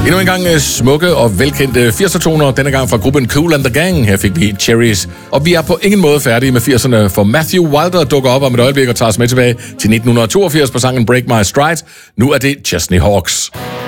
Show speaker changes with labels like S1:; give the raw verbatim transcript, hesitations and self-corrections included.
S1: Endnu en gang smukke og velkendte firser-toner, denne gang fra gruppen Kool and the Gang. Her fik vi Cherries. Og vi er på ingen måde færdige med firserne, for Matthew Wilder dukker op om et øjeblik og tager os med tilbage til nitten toogfirs på sangen Break My Stride. Nu er det Chesney Hawks.